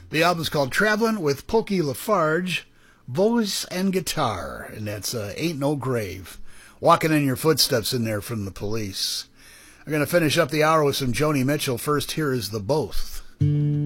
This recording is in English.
The album's called Travelin' with Pokey Lafarge, voice and guitar, and that's Ain't No Grave. Walking in Your Footsteps in there from the Police. I'm going to finish up the hour with some Joni Mitchell. First, here is The Both.